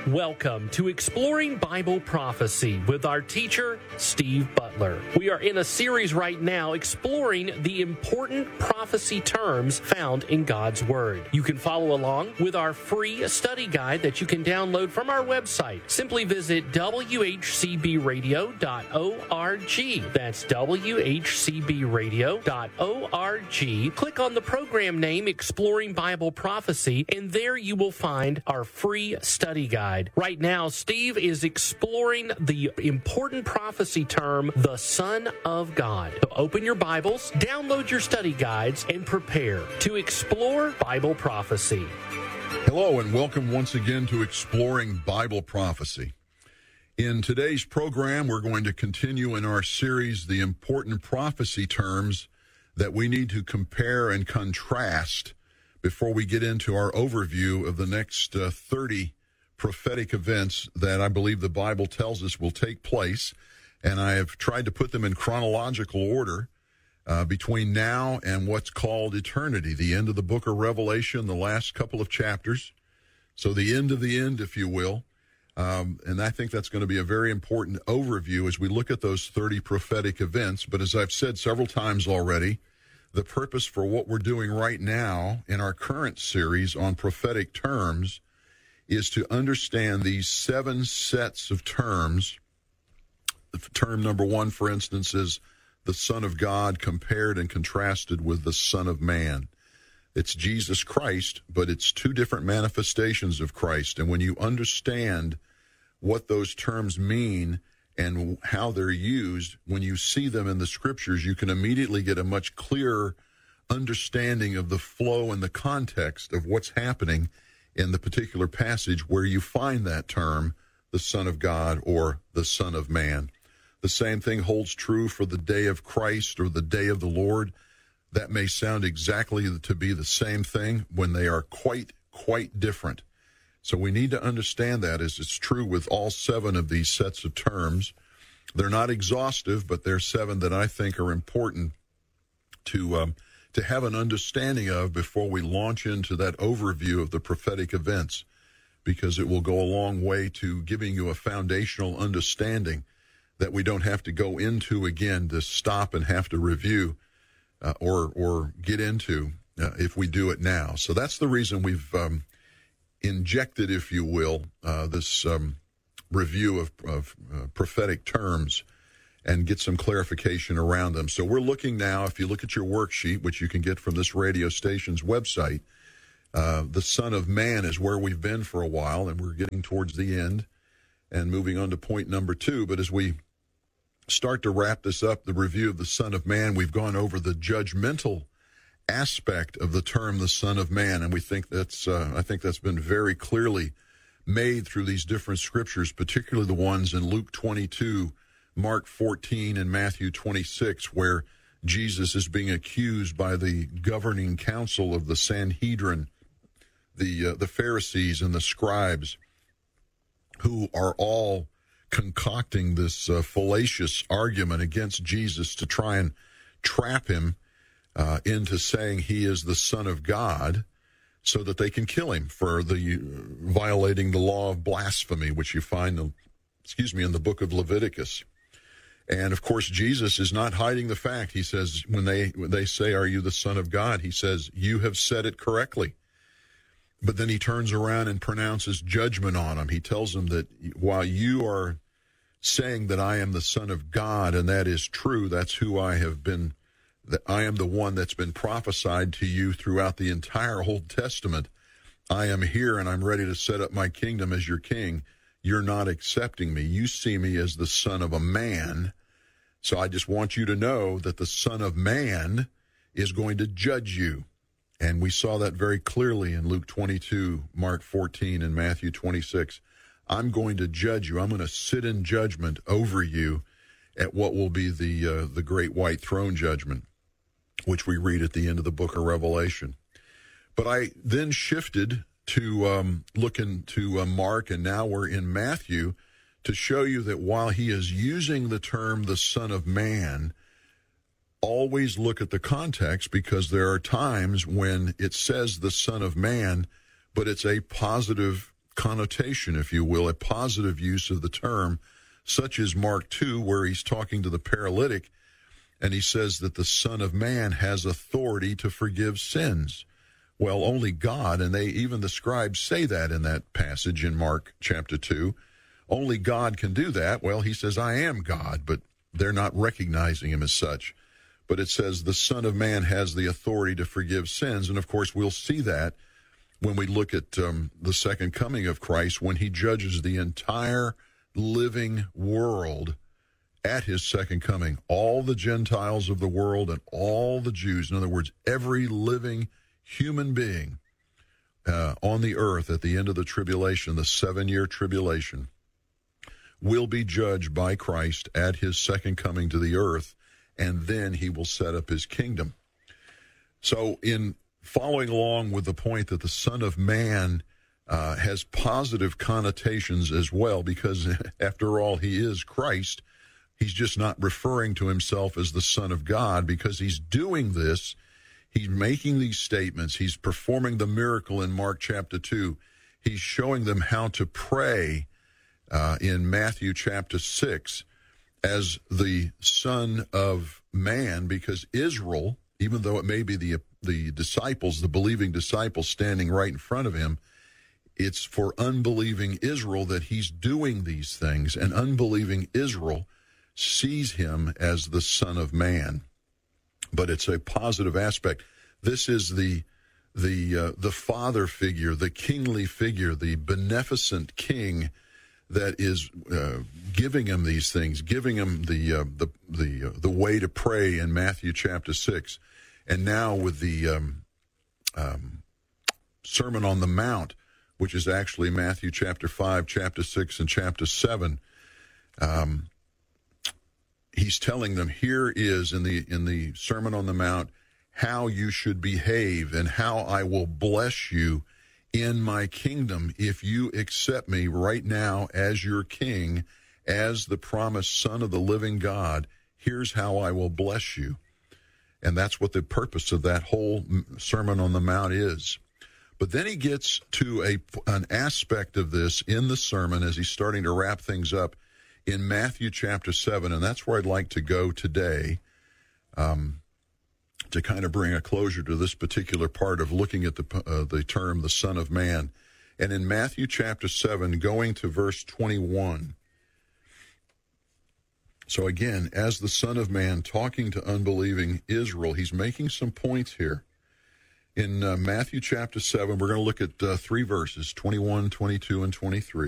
Welcome to Exploring Bible Prophecy with our teacher, Steve Butler. We are in a series right now exploring the important prophecy terms found in God's Word. You can follow along with our free study guide that you can download from our website. Simply visit whcbradio.org. That's whcbradio.org. Click on the program name Exploring Bible Prophecy, and there you will find our free study guide. Right now, Steve is exploring the important prophecy term, the Son of God. So open your Bibles, download your study guides, and prepare to explore Bible prophecy. Hello, and welcome once again to Exploring Bible Prophecy. In today's program, we're going to continue in our series, the important prophecy terms that we need to compare and contrast before we get into our overview of the next 30 prophetic events that I believe the Bible tells us will take place. And I have tried to put them in chronological order between now and what's called eternity, the end of the book of Revelation, the last couple of chapters. So the end of the end, if you will. And I think that's going to be a very important overview as we look at those 30 prophetic events. But as I've said several times already, the purpose for what we're doing right now in our current series on prophetic terms is to understand these 7 sets of terms. Term number 1, for instance, is the Son of God compared and contrasted with the Son of Man. It's Jesus Christ, but it's 2 different manifestations of Christ. And when you understand what those terms mean and how they're used, when you see them in the Scriptures, you can immediately get a much clearer understanding of the flow and the context of what's happening in the particular passage where you find that term, the Son of God or the Son of Man. The same thing holds true for the day of Christ or the day of the Lord. That may sound exactly to be the same thing when they are quite different. So we need to understand that, as it's true with all 7 of these sets of terms. They're not exhaustive, but they're 7 that I think are important to have an understanding of before we launch into that overview of the prophetic events, because it will go a long way to giving you a foundational understanding that we don't have to go into again to stop and have to review or get into if we do it now. So that's the reason we've injected, if you will, this review of prophetic terms and get some clarification around them. So we're looking now, if you look at your worksheet, which you can get from this radio station's website, the Son of Man is where we've been for a while, and we're getting towards the end and moving on to point number 2. But as we start to wrap this up, the review of the Son of Man, we've gone over the judgmental aspect of the term the Son of Man, and we think that's I think that's been very clearly made through these different scriptures, particularly the ones in Luke 22, Mark 14, and Matthew 26, where Jesus is being accused by the governing council of the Sanhedrin, the Pharisees and the scribes, who are all concocting this fallacious argument against Jesus to try and trap him into saying he is the Son of God, so that they can kill him for the violating the law of blasphemy, which you find in the book of Leviticus. And of course, Jesus is not hiding the fact. He says, when they say, "Are you the Son of God?" he says, "You have said it correctly." But then he turns around and pronounces judgment on them. He tells them that while you are saying that I am the Son of God, and that is true, that's who I have been, that I am the one that's been prophesied to you throughout the entire Old Testament. I am here and I'm ready to set up my kingdom as your king. You're not accepting me. You see me as the Son of a man. So I just want you to know that the Son of Man is going to judge you. And we saw that very clearly in Luke 22, Mark 14, and Matthew 26. I'm going to judge you. I'm going to sit in judgment over you at what will be the great white throne judgment, which we read at the end of the book of Revelation. But I then shifted to look into Mark, and now we're in Matthew, to show you that while he is using the term the Son of Man, always look at the context, because there are times when it says the Son of Man, but it's a positive connotation, if you will, a positive use of the term, such as Mark 2, where he's talking to the paralytic, and he says that the Son of Man has authority to forgive sins. Well, only God, and even the scribes say that in that passage in Mark chapter 2. Only God can do that. Well, he says, I am God, but they're not recognizing him as such. But it says the Son of Man has the authority to forgive sins. And, of course, we'll see that when we look at the second coming of Christ, when he judges the entire living world at his second coming. All the Gentiles of the world and all the Jews. In other words, every living human being on the earth at the end of the tribulation, the 7-year tribulation, will be judged by Christ at his second coming to the earth, and then he will set up his kingdom. So in following along with the point that the Son of Man has positive connotations as well, because after all, he is Christ, he's just not referring to himself as the Son of God, because he's doing this. He's making these statements. He's performing the miracle in Mark chapter 2. He's showing them how to pray in Matthew chapter 6 as the Son of Man, because Israel, even though it may be the disciples, the believing disciples standing right in front of him, it's for unbelieving Israel that he's doing these things, and unbelieving Israel sees him as the Son of Man. But it's a positive aspect. This is the father figure, the kingly figure, the beneficent king that is giving him these things, giving him the way to pray in Matthew chapter 6, and now with the Sermon on the Mount, which is actually Matthew chapter 5, chapter 6, and chapter 7. He's telling them, here is in the Sermon on the Mount how you should behave and how I will bless you in my kingdom if you accept me right now as your king, as the promised Son of the living God. Here's how I will bless you. And that's what the purpose of that whole Sermon on the Mount is. But then he gets to an aspect of this in the sermon as he's starting to wrap things up in Matthew chapter 7, and that's where I'd like to go today to kind of bring a closure to this particular part of looking at the term, the Son of Man. And in Matthew chapter 7, going to verse 21. So again, as the Son of Man talking to unbelieving Israel, he's making some points here. In Matthew chapter 7, we're going to look at 3 verses, 21, 22, and 23.